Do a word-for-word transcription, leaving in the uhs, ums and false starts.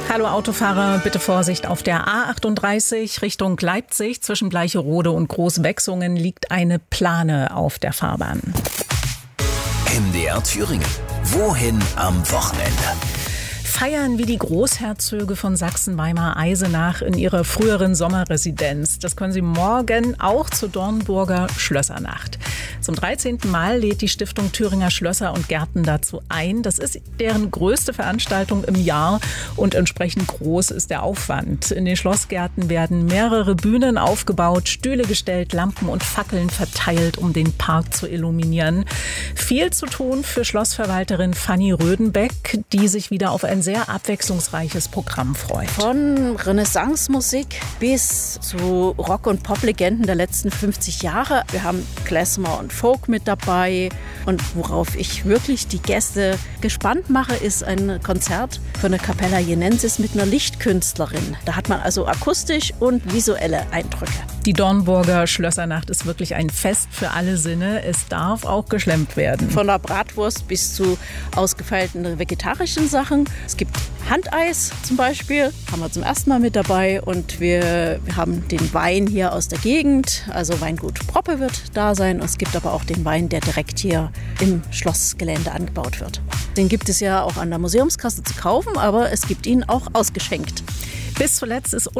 Hallo Autofahrer, bitte Vorsicht auf der A achtunddreißig Richtung Leipzig. Zwischen Bleicherode und Großwechsungen liegt eine Plane auf der Fahrbahn. M D R Thüringen. Wohin am Wochenende? Feiern wie die Großherzöge von Sachsen-Weimar-Eisenach in ihrer früheren Sommerresidenz. Das können Sie morgen auch zur Dornburger Schlössernacht. Zum dreizehnten Mal lädt die Stiftung Thüringer Schlösser und Gärten dazu ein. Das ist deren größte Veranstaltung im Jahr und entsprechend groß ist der Aufwand. In den Schlossgärten werden mehrere Bühnen aufgebaut, Stühle gestellt, Lampen und Fackeln verteilt, um den Park zu illuminieren. Viel zu tun für Schlossverwalterin Fanny Rödenbeck, die sich wieder auf ein sehr abwechslungsreiches Programm freut. Von Renaissance-Musik bis zu Rock- und Pop-Legenden der letzten fünfzig Jahre. Wir haben Klezmer und Folk mit dabei. Und worauf ich wirklich die Gäste gespannt mache, ist ein Konzert von der Capella Jenensis mit einer Lichtkünstlerin. Da hat man also akustisch und visuelle Eindrücke. Die Dornburger Schlössernacht ist wirklich ein Fest für alle Sinne. Es darf auch geschlemmt werden. Von der Bratwurst bis zu ausgefeilten vegetarischen Sachen. Es gibt Handeis zum Beispiel, haben wir zum ersten Mal mit dabei. Und wir, wir haben den Wein hier aus der Gegend, also Weingut Proppe wird da sein. Es gibt aber auch den Wein, der direkt hier im Schlossgelände angebaut wird. Den gibt es ja auch an der Museumskasse zu kaufen, aber es gibt ihn auch ausgeschenkt. Bis zuletzt ist